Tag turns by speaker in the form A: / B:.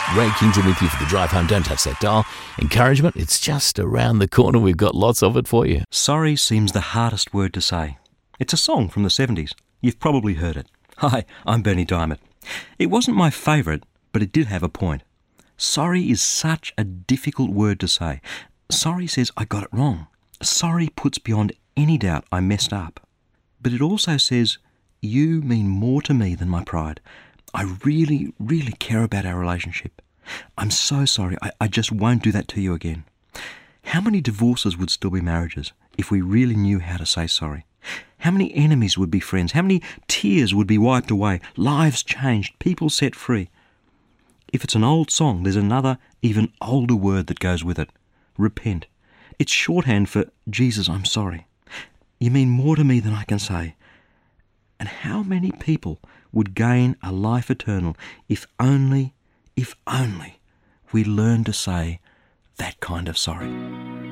A: Ray Kington with you for the drive home. Don't touch that dial. Encouragement, it's just around the corner. We've got lots of it for you.
B: Sorry seems the hardest word to say. It's a song from the 70s. You've probably heard it. Hi, I'm Bernie Diamond. It wasn't my favourite, but it did have a point. Sorry is such a difficult word to say. Sorry says I got it wrong. Sorry puts beyond any doubt I messed up. But it also says, you mean more to me than my pride. I really, really care about our relationship. I'm so sorry. I just won't do that to you again. How many divorces would still be marriages if we really knew how to say sorry? How many enemies would be friends? How many tears would be wiped away? Lives changed, people set free. If it's an old song, there's another, even older word that goes with it. Repent. It's shorthand for, Jesus, I'm sorry. You mean more to me than I can say. And how many people would gain a life eternal if only we learn to say that kind of sorry.